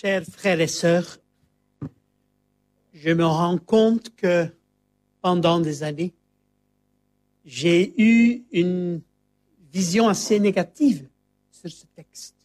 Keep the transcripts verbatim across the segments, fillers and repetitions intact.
Chers frères et sœurs, je me rends compte que pendant des années, j'ai eu une vision assez négative sur ce texte.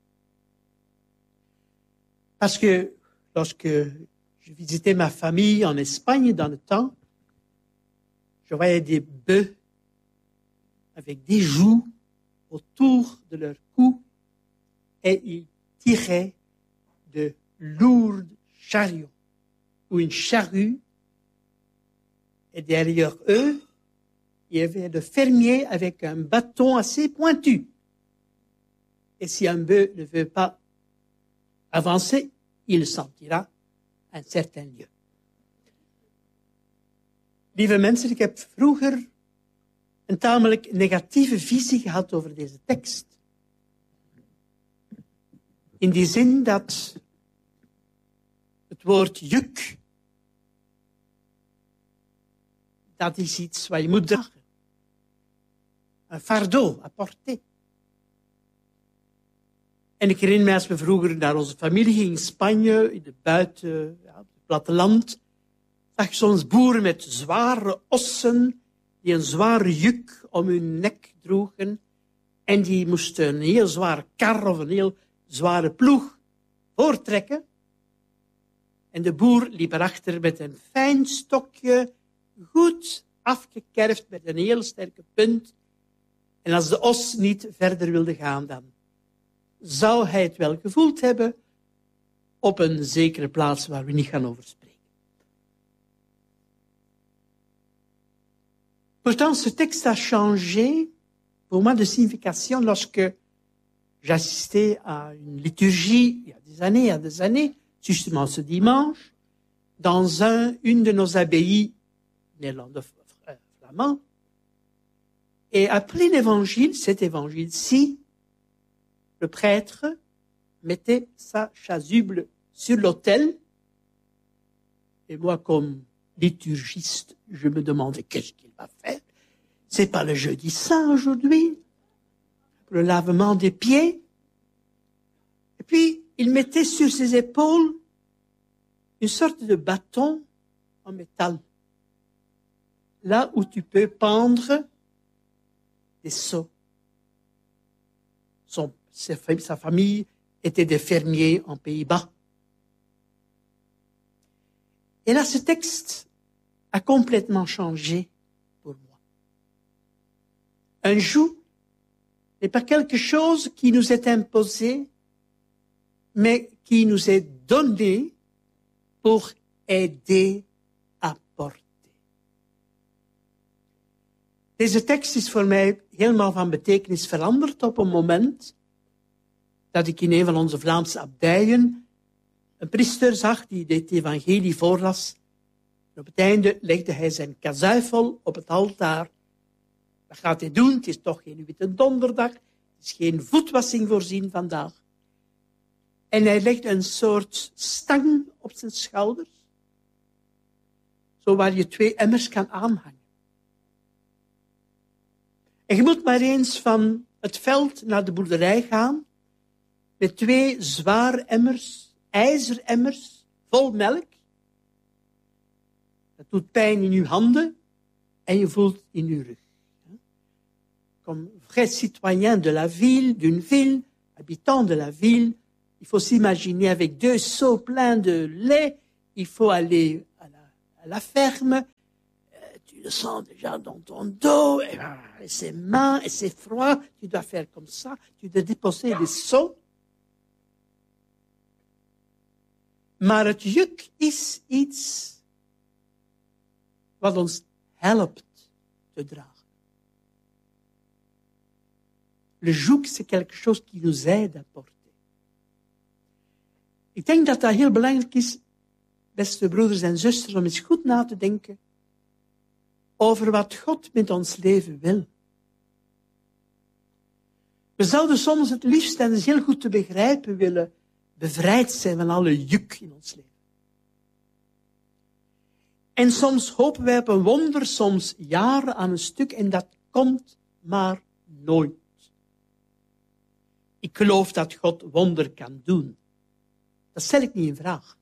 Parce que lorsque je visitais ma famille en Espagne dans le temps, je voyais des bœufs avec des jougs autour de leur cou et ils tiraient de lourds chariots ou une charrue, et derrière eux, il y avait le fermier avec un bâton assez pointu. Et si un bœuf ne veut pas avancer, il sentira un certain lieu. Lieve mensen, ik heb vroeger een tamelijk negatieve visie gehad over deze tekst. In die zin dat het woord juk, dat is iets wat je moet dragen. Een fardeau à porter. En ik herinner me als we vroeger naar onze familie gingen in Spanje, in de buiten, ja, het platteland, zag je soms boeren met zware ossen, die een zware juk om hun nek droegen, en die moesten een heel zware kar of een heel zware ploeg voortrekken. En de boer liep erachter met een fijn stokje, goed afgekerfd met een heel sterke punt. En als de os niet verder wilde gaan, dan zou hij het wel gevoeld hebben op een zekere plaats waar we niet gaan over spreken. Pourtant, ce texte a changé pour moi de signification lorsque j'assistais à une liturgie il y a des années, il y a des années, justement ce dimanche, dans un, une de nos abbayes néerlandophones. Et après l'évangile, cet évangile-ci, le prêtre mettait sa chasuble sur l'autel. Et moi, comme liturgiste, je me demandais qu'est-ce qu'il va faire. C'est pas le jeudi saint aujourd'hui, le lavement des pieds. Et puis, il mettait sur ses épaules une sorte de bâton en métal. Là où tu peux pendre des seaux. Son, sa famille était des fermiers en Pays-Bas. Et là, ce texte a complètement changé pour moi. Un joug n'est pas quelque chose qui nous est imposé, mais qui nous est donné pour aider à porter. Deze tekst is voor mij helemaal van betekenis veranderd op een moment dat ik in een van onze Vlaamse abdijen een priester zag die dit evangelie voorlas. En op het einde legde hij zijn kazuifel op het altaar. Wat gaat hij doen? Het is toch geen witte donderdag. Het is geen voetwassing voorzien vandaag. En hij legde een soort stang op zijn schouders. Zo waar je twee emmers kan aanhangen. En je moet maar eens van het veld naar de boerderij gaan. Met twee zware emmers, ijzeremmers, vol melk. Dat doet pijn in je handen en je voelt in je rug. Comme vrai citoyen de la ville, d'une ville, habitant de la ville, il faut s'imaginer avec deux seaux pleins de lait, il faut aller à la, à la ferme, tu le sens déjà dans ton dos, et, et ses mains, et c'est froid, tu dois faire comme ça, tu dois déposer des seaux. Maar het juk is iets wat ons helpt te dragen. Le joug, c'est quelque chose qui nous aide à porter. Ik denk dat dat heel belangrijk is, beste broeders en zusters, om eens goed na te denken over wat God met ons leven wil. We zouden soms het liefst, en dat is heel goed te begrijpen, willen bevrijd zijn van alle juk in ons leven. En soms hopen wij op een wonder, soms jaren aan een stuk, en dat komt maar nooit. Ik geloof dat God wonder kan doen. Dat stel ik niet in vraag.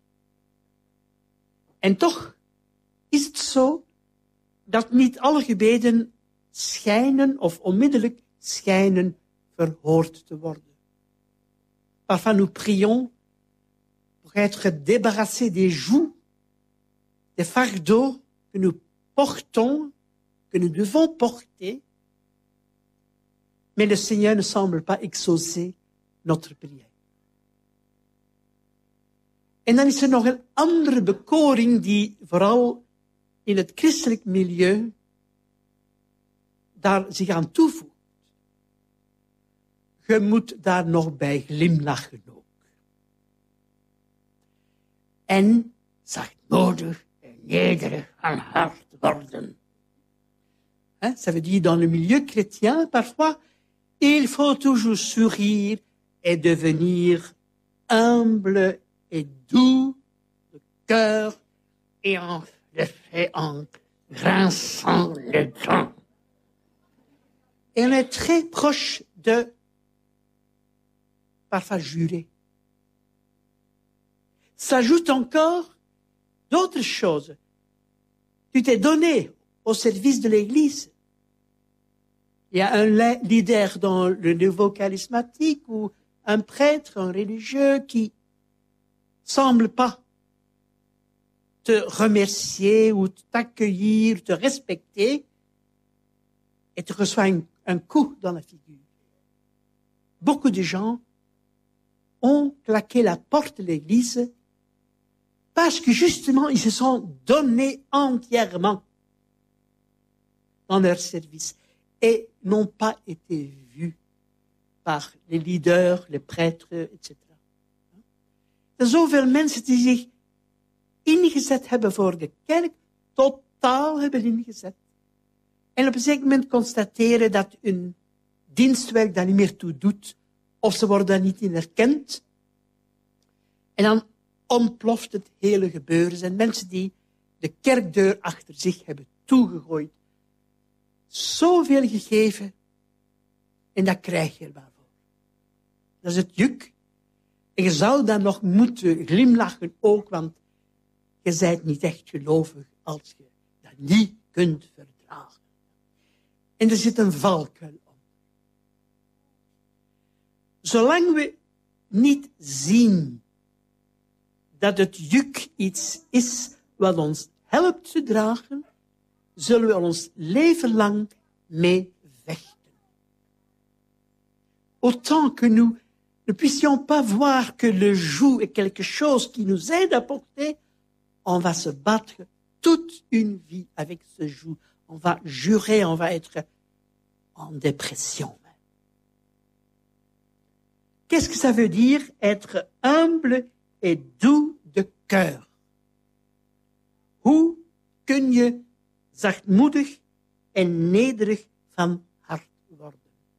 En toch is het zo dat niet alle gebeden schijnen of onmiddellijk schijnen verhoord te worden. Parfois nous prions pour être débarrassés des jougs, des fardeaux que nous portons, que nous devons porter, mais le Seigneur ne semble pas exaucer notre prière. En dan is er nog een andere bekoring die vooral in het christelijk milieu daar zich aan toevoegt. Je moet daar nog bij glimlachen ook. En zachtmoedig en nederig van hart worden. Hein, ça veut dire dans le milieu chrétien, parfois, il faut toujours sourire et devenir humble et doux de cœur et en le fait en grinçant les dents. Et on est très proche de parfois jurer. S'ajoutent encore d'autres choses. Tu t'es donné au service de l'Église. Il y a un leader dans le nouveau charismatique ou un prêtre, un religieux qui semble pas te remercier ou t'accueillir, te respecter et te reçoit un, un coup dans la figure. Beaucoup de gens ont claqué la porte de l'Église parce que justement ils se sont donnés entièrement dans leur service et n'ont pas été vus par les leaders, les prêtres, et cetera. Er zijn zoveel mensen die zich ingezet hebben voor de kerk, totaal hebben ingezet. En op een zeker moment constateren dat hun dienstwerk daar niet meer toe doet, of ze worden daar niet in erkend. En dan ontploft het hele gebeuren. Er zijn mensen die de kerkdeur achter zich hebben toegegooid. Zoveel gegeven, en dat krijg je er maar voor. Dat is het juk. En je zou dan nog moeten glimlachen ook, want je bent niet echt gelovig als je dat niet kunt verdragen. En er zit een valkuil om. Zolang we niet zien dat het juk iets is wat ons helpt te dragen, zullen we ons leven lang mee vechten. Autant que nous ne puissions pas voir que le joug est quelque chose qui nous aide à porter, on va se battre toute une vie avec ce joug. On va jurer, on va être en dépression. Qu'est-ce que ça veut dire être humble et doux de cœur? Hoe kun je zachtmoedig en nederig van hart worden?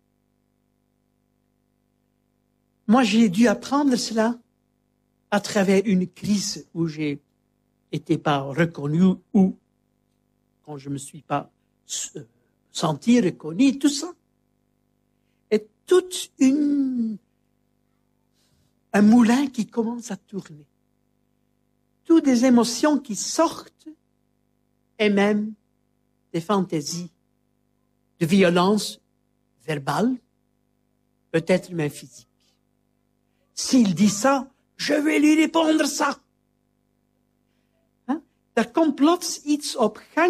Moi, j'ai dû apprendre cela à travers une crise où j'ai été pas reconnu ou quand je me suis pas senti reconnu, tout ça. Et toute une, un moulin qui commence à tourner. Toutes des émotions qui sortent et même des fantaisies de violence verbale, peut-être même physique. S'il dit ça, je vais lui répondre ça. Hein? Er komt plots iets op gang